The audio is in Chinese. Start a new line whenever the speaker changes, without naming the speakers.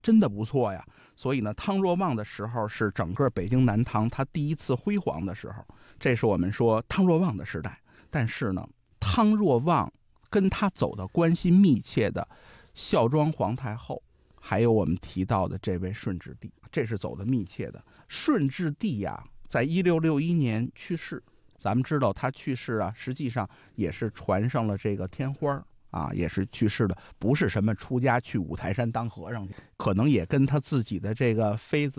真的不错呀。所以呢，汤若望的时候是整个北京南唐他第一次辉煌的时候，这是我们说汤若望的时代。但是呢，汤若望跟他走的关系密切的孝庄皇太后，还有我们提到的这位顺治帝，这是走的密切的。顺治帝呀，在1661年去世。咱们知道他去世啊，实际上也是传上了这个天花啊，也是去世的，不是什么出家去五台山当和尚去，可能也跟他自己的这个妃子